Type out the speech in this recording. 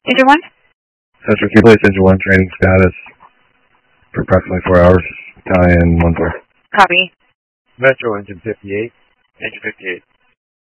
Engine 1? Central Key Place, Engine 1, training status for approximately 4 hours. Italian 1-4. Copy. Metro, Engine 58. Engine 58.